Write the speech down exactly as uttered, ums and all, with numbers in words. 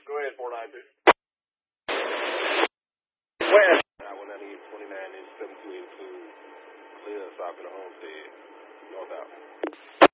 Go ahead, four nine two. West. I one ninety-eight twenty-nine inch seven two eight two. Clear south of the homestead. North out.